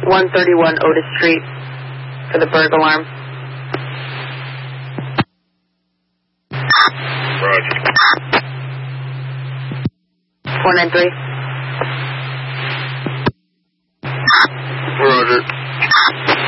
131 Otis Street for the burglar alarm. Roger. 493. Roger.